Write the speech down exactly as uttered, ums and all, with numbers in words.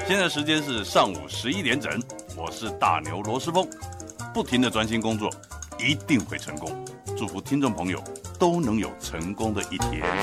现在时间是上午十一点整，我是大牛罗斯峰，不停的专心工作，一定会成功。祝福听众朋友都能有成功的一天。